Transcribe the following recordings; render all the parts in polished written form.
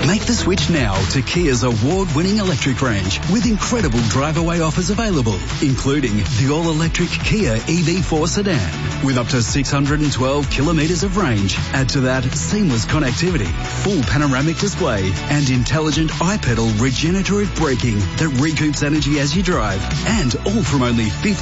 Make the switch now to Kia's award-winning electric range with incredible drive-away offers available, including the all-electric Kia EV4 sedan with up to 612 kilometres of range. Add to that seamless connectivity, full panoramic display and intelligent iPedal regenerative braking that recoups energy as you drive. And all from only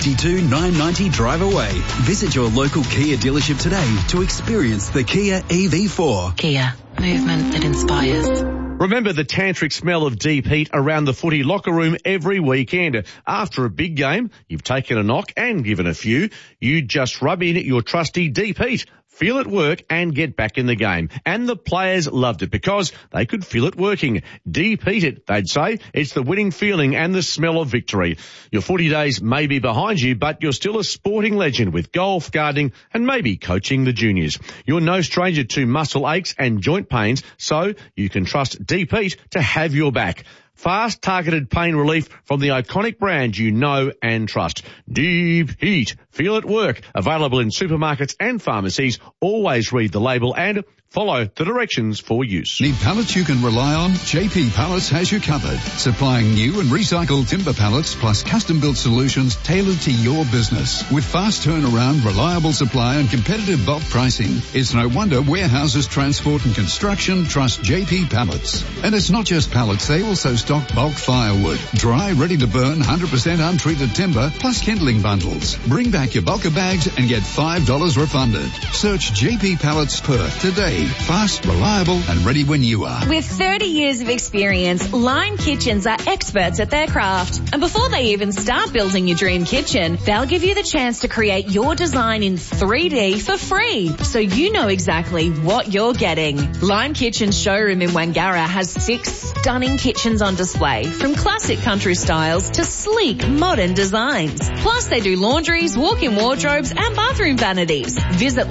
$52,990 drive away. Visit your local Kia dealership today to experience the Kia EV4. Kia, movement that inspires. Remember the tantric smell of deep heat around the footy locker room every weekend. After a big game, you've taken a knock and given a few. You just rub in your trusty deep heat. Feel it work and get back in the game. And the players loved it because they could feel it working. Deep heat it, they'd say. It's the winning feeling and the smell of victory. Your footy days may be behind you, but you're still a sporting legend with golf, gardening and maybe coaching the juniors. You're no stranger to muscle aches and joint pains, so you can trust Deep Heat to have your back. Fast, targeted pain relief from the iconic brand you know and trust. Deep Heat. Feel it work. Available in supermarkets and pharmacies. Always read the label and follow the directions for use. Need pallets you can rely on? JP Pallets has you covered. Supplying new and recycled timber pallets plus custom-built solutions tailored to your business. With fast turnaround, reliable supply and competitive bulk pricing, it's no wonder warehouses, transport and construction trust JP Pallets. And it's not just pallets, they also stock bulk firewood, dry, ready to burn, 100% untreated timber, plus kindling bundles. Bring back your bulker bags and get $5 refunded. Search JP Pallets Perth today. Fast, reliable and ready when you are. With 30 years of experience, Lime Kitchens are experts at their craft. And before they even start building your dream kitchen, they'll give you the chance to create your design in 3D for free, so you know exactly what you're getting. Lime Kitchen's showroom in Wangara has 6 stunning kitchens on display, from classic country styles to sleek modern designs. Plus they do laundries, walk-in wardrobes and bathroom vanities. Visit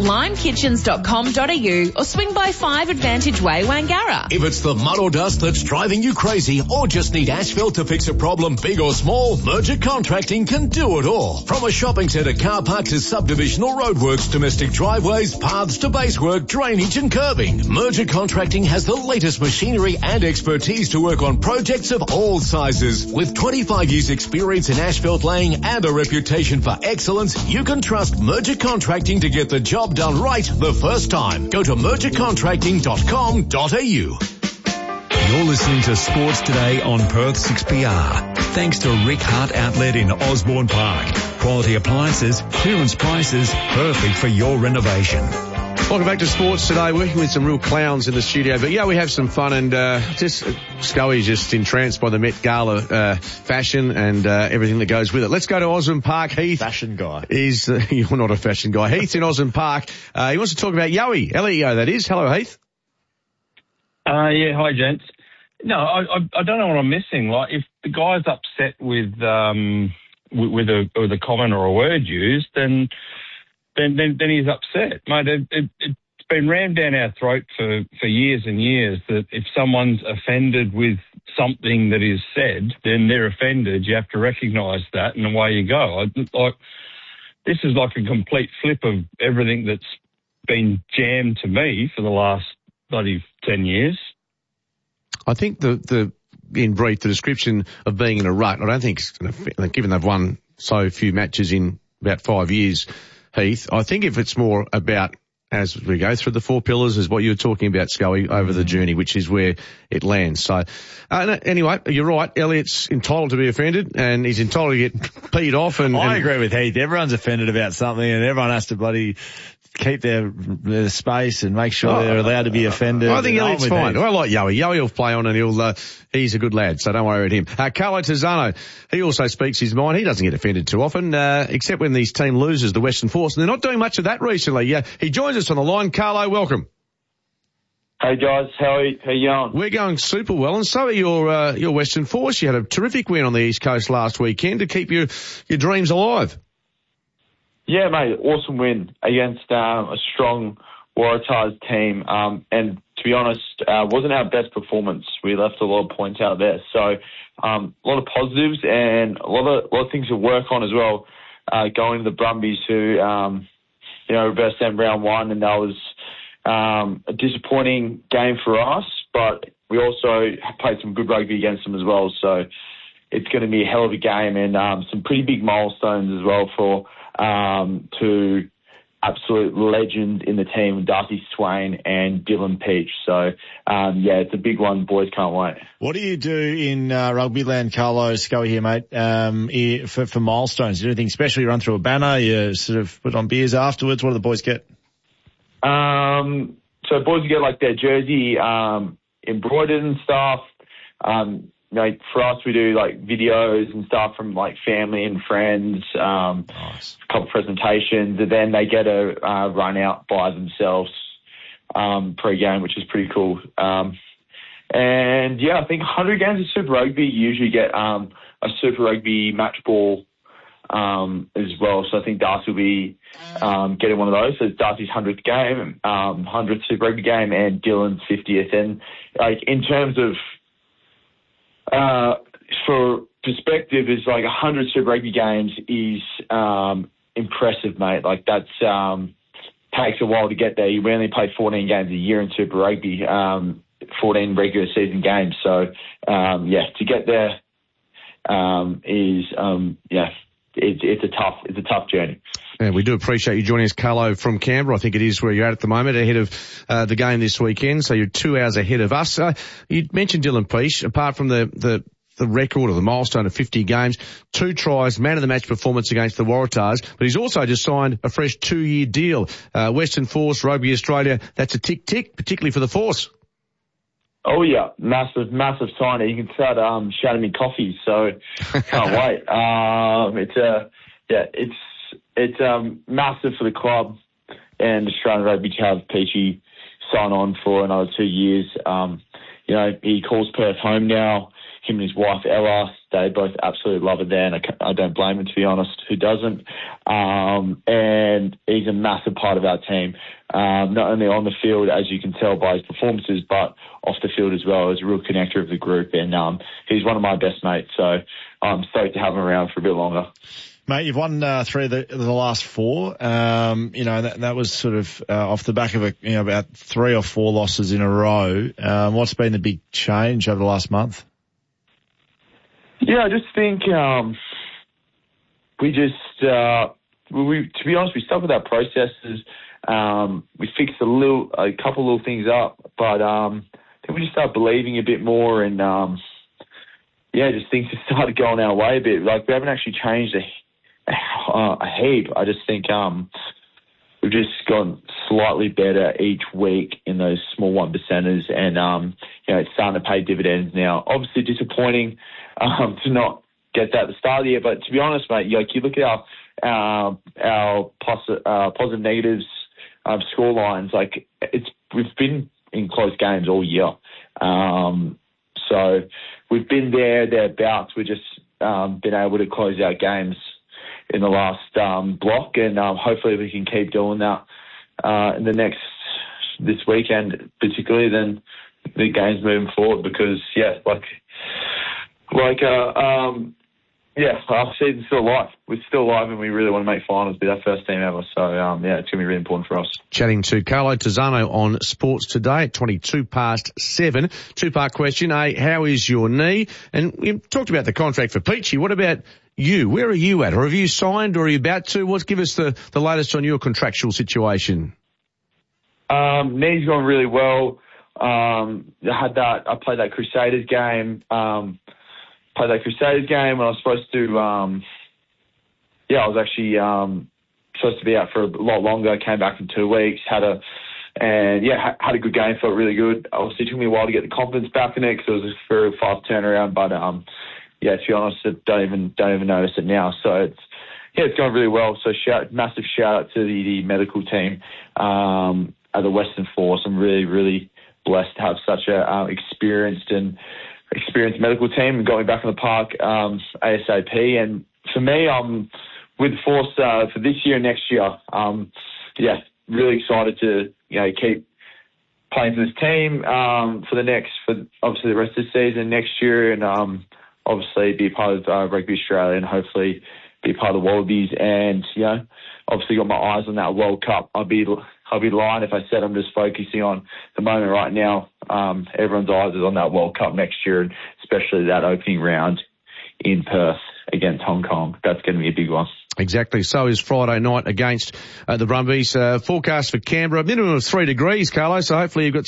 limekitchens.com.au or swing by 5 Advantage Way, Wangara. If it's the mud or dust that's driving you crazy or just need asphalt to fix a problem big or small, Merger Contracting can do it all. From a shopping centre, car park to subdivisional roadworks, domestic driveways, paths to basework, drainage and curbing, Merger Contracting has the latest machinery and expertise to work on projects of all sizes. With 25 years experience in asphalt laying and a reputation for excellence, you can trust Merger Contracting to get the job done right the first time. Go to mergercontracting.com.au. You're listening to Sports Today on Perth 6PR. Thanks to Rick Hart Outlet in Osborne Park. Quality appliances, clearance prices, perfect for your renovation. Welcome back to Sports Today. Working with some real clowns in the studio. But yeah, we have some fun and Scully's just entranced by the Met Gala fashion and everything that goes with it. Let's go to Osborne Park. Heath. Fashion guy. You're not a fashion guy. Heath's in Osborne Park. He wants to talk about Yowie. L-E-O, that is. Hello, Heath. Yeah, hi, gents. No, I don't know what I'm missing. Like, if the guy's upset with a comment or a word used, then he's upset, mate. It's been rammed down our throat for years and years that if someone's offended with something that is said, then they're offended. You have to recognise that, and away you go. This is like a complete flip of everything that's been jammed to me for the last bloody 10 years. I think in brief, the description of being in a rut, I don't think, given they've won so few matches in about 5 years, Heath, I think if it's more about, as we go through the 4 pillars, is what you were talking about, Scully, over the journey, which is where it lands. So, anyway, you're right. Elliot's entitled to be offended, and he's entitled to get peed off. I agree with Heath. Everyone's offended about something, and everyone has to bloody keep their space and make sure they're allowed to be offended. I think Elliot's fine. I like Yowie. Yowie will play on and he's a good lad, so don't worry about him. Carlo Tizzano, he also speaks his mind. He doesn't get offended too often, except when these team loses the Western Force, and they're not doing much of that recently. Yeah, he joins us on the line. Carlo, welcome. Hey guys, how you going? We're going super well, and so are your Western Force. You had a terrific win on the East Coast last weekend to keep your dreams alive. Yeah, mate, awesome win against a strong Waratahs team. And to be honest, wasn't our best performance. We left a lot of points out there. So a lot of positives and a lot of things to work on as well. Going to the Brumbies who, reversed them round 1, and that was a disappointing game for us. But we also played some good rugby against them as well. So it's going to be a hell of a game, and some pretty big milestones as well for two absolute legends in the team, Darcy Swain and Dylan Peach. So, it's a big one. Boys can't wait. What do you do in rugby land, Carlo Scully here, mate, for milestones? Do you do anything special? You run through a banner? You sort of put on beers afterwards? What do the boys get? So boys get like their jersey embroidered and stuff. For us, we do like videos and stuff from like family and friends, Nice. a couple of presentations, and then they get a run out by themselves pre-game, which is pretty cool. I think 100 games of Super Rugby usually get a Super Rugby match ball as well. So I think Darcy will be getting one of those. So it's Darcy's 100th game, 100th Super Rugby game, and Dylan's 50th. And like in terms of for perspective, is like 100 Super Rugby games is impressive, mate. Like that's takes a while to get there. You only play 14 games a year in Super Rugby, 14 regular season games. So to get there it's a tough journey. Yeah, we do appreciate you joining us, Carlo, from Canberra. I think it is where you're at the moment, ahead of the game this weekend. So you're 2 hours ahead of us. You mentioned Dylan Peach. Apart from the record or the milestone of 50 games, 2 tries, man of the match performance against the Waratahs, but he's also just signed a fresh 2-year deal. Western Force, Rugby Australia, that's a tick, particularly for the Force. Oh yeah, massive signing. You can start shouting me coffee, so can't wait. It's massive for the club and Australian Rugby to have Peachy sign on for another 2 years. He calls Perth home now. Him and his wife Ella, they both absolutely love it there, and I don't blame him, to be honest. Who doesn't? And he's a massive part of our team, not only on the field, as you can tell by his performances, but off the field as well. He's a real connector of the group, and he's one of my best mates. So I'm stoked to have him around for a bit longer. Mate, you've won 3 of the last 4. That was sort of off the back of about 3 or 4 losses in a row. What's been the big change over the last month? Yeah, I just think to be honest, we stuck with our processes. We fixed a couple little things up, but I think we just started believing a bit more, and just things have started going our way a bit. Like we haven't actually changed a heap. I just think we've just gone slightly better each week in those small 1%ers, and it's starting to pay dividends now. Obviously disappointing to not get that at the start of the year, but to be honest, mate, you look at our positive negatives score lines. Like we've been in close games all year, so we've been thereabouts. We've just been able to close out games in the last block, and hopefully we can keep doing that in this weekend, particularly then the games moving forward, because our season's still alive. We're still alive, and we really want to make finals, be our first team ever. So it's going to be really important for us. Chatting to Carlo Tizzano on Sports Today at 7:22. 2-part question. How is your knee? And you talked about the contract for Peachy. What about you? Where are you at? Or have you signed, or are you about to? Give us the latest on your contractual situation. Knee's going really well. I played that Crusaders game. When I was supposed to. I was actually supposed to be out for a lot longer. Came back in 2 weeks. Had a good game. Felt really good. Obviously, it took me a while to get the confidence back in it because it was a very fast turnaround. But to be honest, I don't even notice it now. So it's going really well. So massive shout out to the medical team at the Western Force. I'm really, really blessed to have such a experienced medical team and going back in the park ASAP. And for me, I'm with the Force for this year and next year. Really excited to keep playing for this team for obviously the rest of the season next year, and obviously be part of Rugby Australia and hopefully be part of the Wallabies. And obviously got my eyes on that World Cup. I'll be I'll be lying if I said I'm just focusing on the moment right now. Everyone's eyes is on that World Cup next year, and especially that opening round in Perth against Hong Kong. That's going to be a big one. Exactly. So is Friday night against the Brumbies. Forecast for Canberra, minimum of 3 degrees, Carlo. So hopefully you've got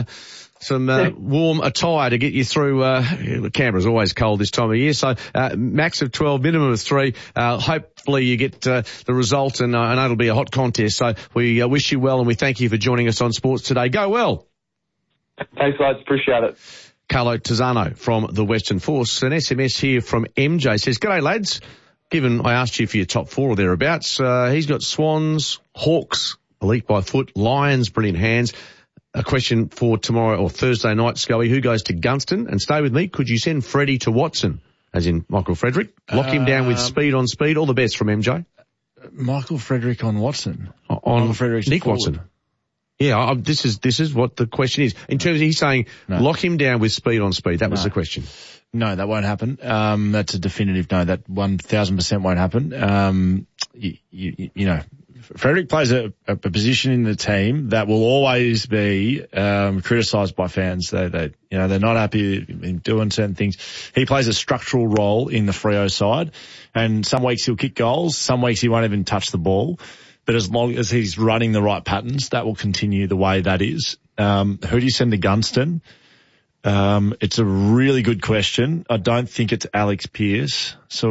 some warm attire to get you through. Canberra's always cold this time of year. So max of 12, minimum of 3. Hopefully you get the result, and I know it'll be a hot contest. So we wish you well, and we thank you for joining us on Sports Today. Go well. Thanks, guys. Appreciate it. Carlo Tizzano from the Western Force. An SMS here from MJ says, "G'day, lads. Given I asked you for your top 4 or thereabouts, he's got Swans, Hawks, elite by foot, Lions, brilliant hands. A question for tomorrow or Thursday night, Scully. Who goes to Gunston? And stay with me. Could you send Freddie to Watson, as in Michael Frederick? Lock him down with speed on speed. All the best from MJ. Michael Frederick on Watson. On Nick Watson. Yeah, this is what the question is. In terms of he's saying, lock him down with speed on speed. That was the question. No, that won't happen. That's a definitive no. That 1,000% won't happen. You know, Frederick plays a position in the team that will always be criticised by fans. They're not happy in doing certain things. He plays a structural role in the Freo side, and some weeks he'll kick goals, some weeks he won't even touch the ball. But as long as he's running the right patterns, that will continue the way that is. Who do you send to Gunston? It's a really good question. I don't think it's Alex Pearce.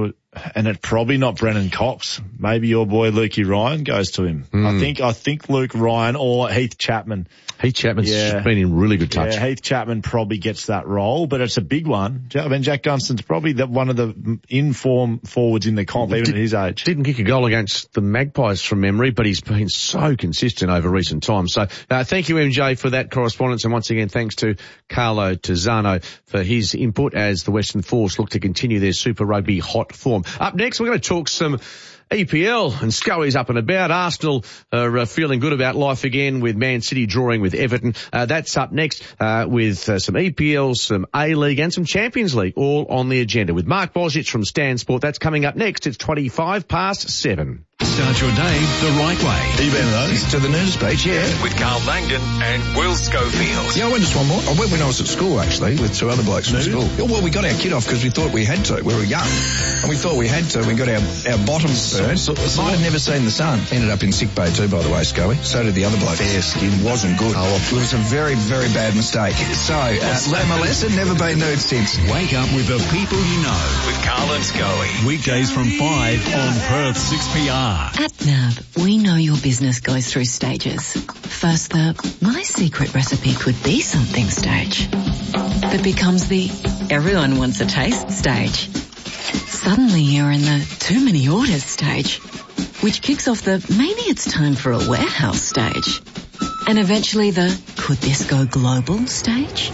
And it's probably not Brennan Cox. Maybe your boy Lukey Ryan goes to him. I think Luke Ryan or Heath Chapman. Heath Chapman's been in really good touch. Yeah, Heath Chapman probably gets that role, but it's a big one. I mean, Jack Gunston's probably one of the in-form forwards in the comp, even at his age. Didn't kick a goal against the Magpies from memory, but he's been so consistent over recent times. So thank you, MJ, for that correspondence. And once again, thanks to Carlo Tizzano for his input as the Western Force look to continue their Super Rugby hot form. Up next, we're going to talk some EPL, and Scully's up and about. Arsenal are feeling good about life again with Man City drawing with Everton. That's up next with some EPL, some A-League and some Champions League all on the agenda. With Mark Bosich from Stan Sport, that's coming up next. It's 7:25. Start your day the right way. Have you been to those? To the news beach, yeah. With Carl Langdon and Will Schofield. Yeah, I went to Swanmore. I went when I was at school, actually, with 2 other blokes from school. Yeah, well, we got our kit off because we thought we had to. We were young. And we thought we had to. We got our bottoms burned. Might have never seen the sun. Ended up in sick bay too, by the way, Scully. So did the other bloke. Fair skin. Wasn't good. It was a very, very bad mistake. So, learn my lesson. Never been nude since. Wake up with the people you know. With Carl and Scully. Weekdays from 5 on Perth 6PR. At NAB, we know your business goes through stages. First, my secret recipe could be something stage. That becomes the everyone wants a taste stage. Suddenly you're in the too many orders stage, which kicks off the maybe it's time for a warehouse stage. And eventually the could this go global stage?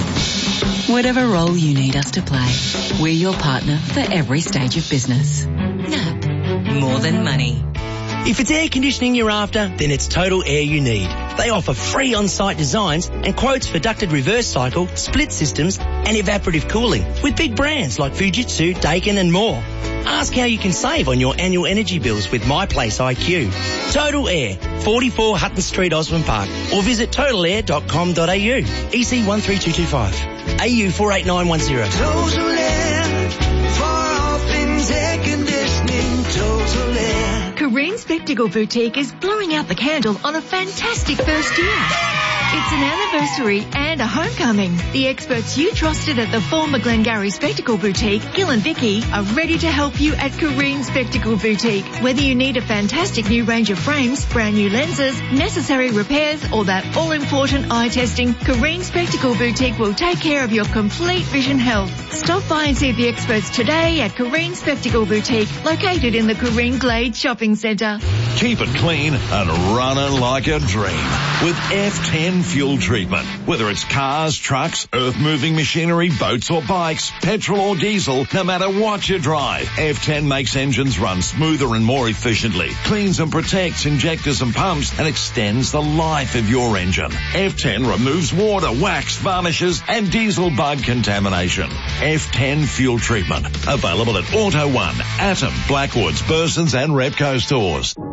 Whatever role you need us to play, we're your partner for every stage of business. NAB, more than money. If it's air conditioning you're after, then it's Total Air you need. They offer free on-site designs and quotes for ducted reverse cycle, split systems and evaporative cooling with big brands like Fujitsu, Daikin and more. Ask how you can save on your annual energy bills with MyPlace IQ. Total Air, 44 Hutton Street, Osborne Park, or visit totalair.com.au. EC 13225. AU 48910. Total Air, for all things air conditioning, Total Air. Careen Spectacle Boutique is blowing out the candle on a fantastic first year. It's an anniversary and a homecoming. The experts you trusted at the former Glengarry Spectacle Boutique, Gil and Vicky, are ready to help you at Careen Spectacle Boutique. Whether you need a fantastic new range of frames, brand new lenses, necessary repairs, or that all-important eye testing, Careen Spectacle Boutique will take care of your complete vision health. Stop by and see the experts today at Careen Spectacle Boutique, located in the Careen Glade Shopping Centre. Keep it clean and running like a dream with F10 fuel treatment. Whether it's cars, trucks, earth-moving machinery, boats or bikes, petrol or diesel, no matter what you drive, F10 makes engines run smoother and more efficiently, cleans and protects injectors and pumps, and extends the life of your engine. F10 removes water, wax, varnishes, and diesel bug contamination. F10 fuel treatment. Available at Auto One, Atom, Blackwoods, Burson's and Repco stores.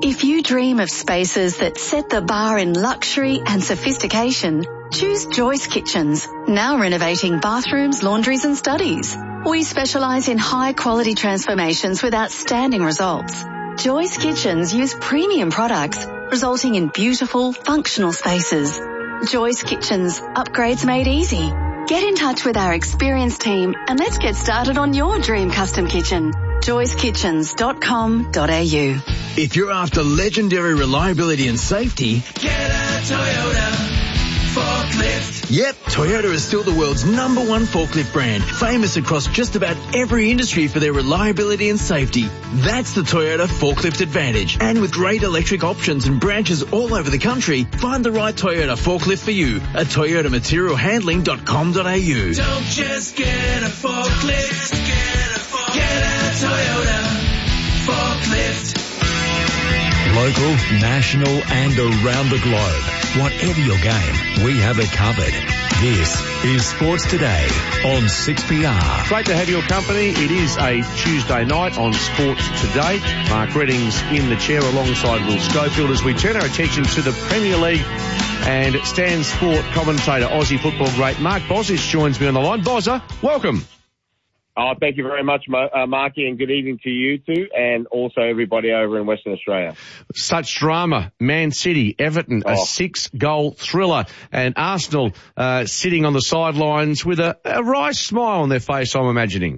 If you dream of spaces that set the bar in luxury and sophistication, choose Joyce Kitchens, now renovating bathrooms, laundries and studies. We specialise in high-quality transformations with outstanding results. Joyce Kitchens use premium products, resulting in beautiful, functional spaces. Joyce Kitchens, upgrades made easy. Get in touch with our experienced team and let's get started on your dream custom kitchen. joycekitchens.com.au. If you're after legendary reliability and safety, Get a Toyota forklift. Yep, Toyota is still the world's #1 forklift brand, famous across just about every industry for their reliability and safety. That's the Toyota Forklift Advantage. And with great electric options and branches all over the country, find the right Toyota forklift for you at toyotamaterialhandling.com.au. Don't just get a forklift. Get a Toyota forklift. Local, national and around the globe. Whatever your game, we have it covered. This is Sports Today on 6PR. Great to have your company. It is a Tuesday night on Sports Today. Mark Redding's in the chair alongside Will Schofield as we turn our attention to the Premier League and Stan Sport commentator, Aussie football great Mark Bozich joins me on the line. Bozza, welcome. Oh, thank you very much, Marky, and good evening to you two and also everybody over in Western Australia. Such drama. Man City, Everton, a 6-goal thriller, and Arsenal sitting on the sidelines with a wry smile on their face, I'm imagining.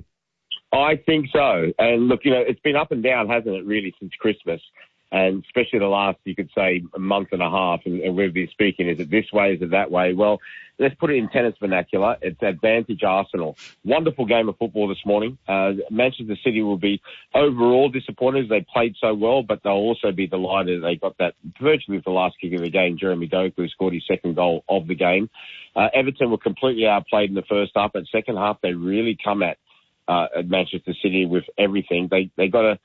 I think so. And look, it's been up and down, hasn't it, really, since Christmas? And especially the last, you could say, a month and a half, and we've been speaking, is it this way, is it that way? Well, let's put it in tennis vernacular. It's advantage Arsenal. Wonderful game of football this morning. Manchester City will be overall disappointed. They played so well, but they'll also be delighted they got that virtually the last kick of the game. Jeremy Doku, who scored his second goal of the game. Everton were completely outplayed in the first half. But second half, they really come at Manchester City with everything. They got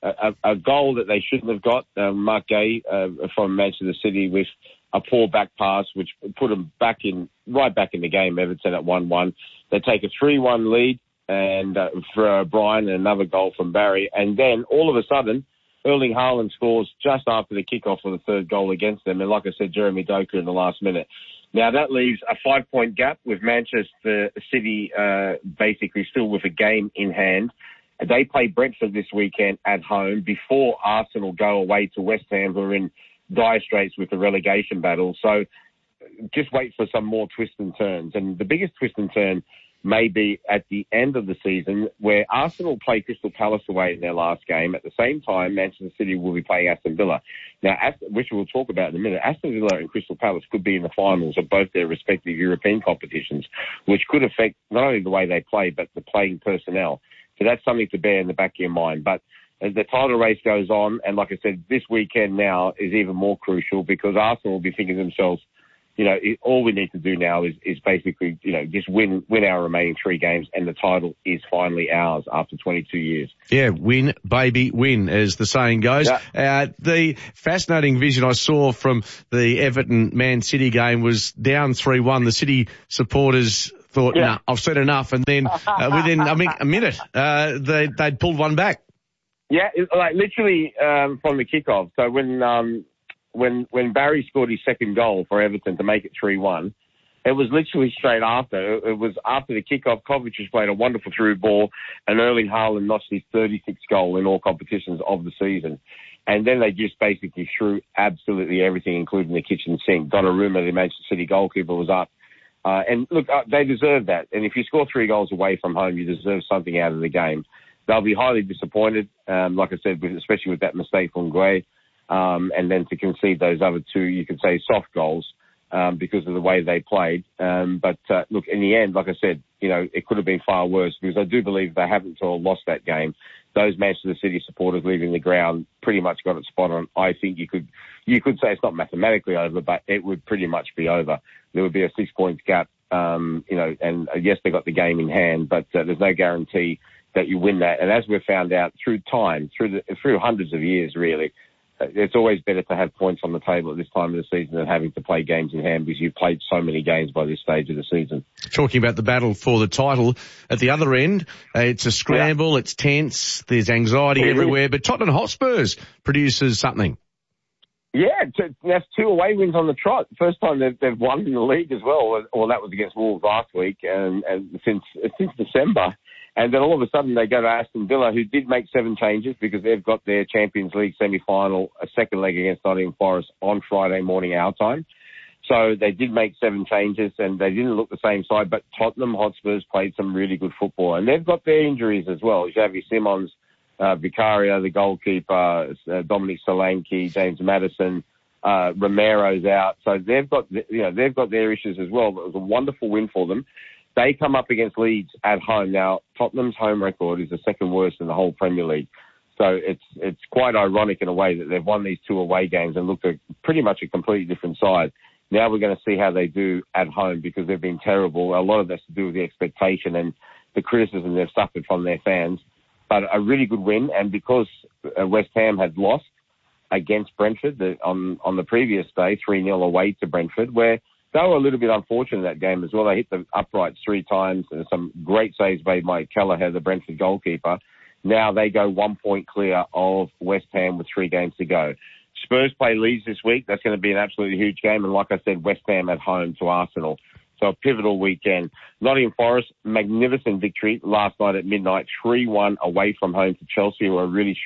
a goal that they shouldn't have got. Mark Gay from Manchester City with a poor back pass, which put them right back in the game. Everton at 1-1. They take a 3-1 lead, and for O'Brien and another goal from Barry, and then all of a sudden, Erling Haaland scores just after the kickoff for the third goal against them, and like I said, Jeremy Doku in the last minute. Now that leaves a 5-point gap with Manchester City basically still with a game in hand. They play Brentford this weekend at home before Arsenal go away to West Ham, who are in dire straits with the relegation battle. So just wait for some more twists and turns. And the biggest twist and turn may be at the end of the season, where Arsenal play Crystal Palace away in their last game. At the same time, Manchester City will be playing Aston Villa. Now, which we'll talk about in a minute, Aston Villa and Crystal Palace could be in the finals of both their respective European competitions, which could affect not only the way they play, but the playing personnel. So that's something to bear in the back of your mind. But as the title race goes on, and like I said, this weekend now is even more crucial because Arsenal will be thinking to themselves, all we need to do now is basically, just win our remaining 3 games, and the title is finally ours after 22 years. Yeah, win, baby, win, as the saying goes. Yeah. The fascinating vision I saw from the Everton-Man City game was down 3-1. The City supporters thought, nah, I've said enough, and then within a minute, they'd pulled one back. Yeah, like literally from the kickoff. So when Barry scored his second goal for Everton to make it 3-1, it was literally straight after. It was after the kickoff. Kovacic played a wonderful through ball, and Erling Haaland notched his 36th goal in all competitions of the season. And then they just basically threw absolutely everything, including the kitchen sink. Donnarumma, the Manchester City goalkeeper, was up. And look, they deserve that. And if you score 3 goals away from home, you deserve something out of the game. They'll be highly disappointed, like I said, especially with that mistake from Gray. And then to concede those other 2, you could say, soft goals because of the way they played. But look, in the end, like I said, it could have been far worse because I do believe they haven't all lost that game. Those Manchester City supporters leaving the ground pretty much got it spot on. I think you could say it's not mathematically over, but it would pretty much be over. There would be a 6-point gap, and yes, they got the game in hand, but there's no guarantee that you win that. And as we've found out through time, through hundreds of years, really, it's always better to have points on the table at this time of the season than having to play games in hand because you've played so many games by this stage of the season. Talking about the battle for the title, at the other end, it's a scramble, it's tense, there's anxiety everywhere, but Tottenham Hotspurs produces something. Yeah, that's 2 away wins on the trot. First time they've won in the league as well. Or that was against Wolves last week, and since December. And then all of a sudden they go to Aston Villa, who did make 7 changes because they've got their Champions League semi-final, a second leg against Nottingham Forest on Friday morning our time. So they did make 7 changes, and they didn't look the same side. But Tottenham Hotspurs played some really good football, and they've got their injuries as well. Xavi Simons, Vicario, the goalkeeper, Dominic Solanke, James Maddison, Romero's out. So they've got their issues as well. But it was a wonderful win for them. They come up against Leeds at home. Now, Tottenham's home record is the second worst in the whole Premier League. So it's quite ironic in a way that they've won these 2 away games and looked at pretty much a completely different side. Now we're going to see how they do at home because they've been terrible. A lot of that's to do with the expectation and the criticism they've suffered from their fans. But a really good win, and because West Ham had lost against Brentford on the previous day, 3-0 away to Brentford, where they were a little bit unfortunate in that game as well. They hit the uprights 3 times, and some great saves made by Kelleher, the Brentford goalkeeper. Now they go 1 point clear of West Ham with 3 games to go. Spurs play Leeds this week. That's going to be an absolutely huge game. And like I said, West Ham at home to Arsenal. So a pivotal weekend. Nottingham Forest, magnificent victory last night at midnight, 3-1 away from home to Chelsea, who are really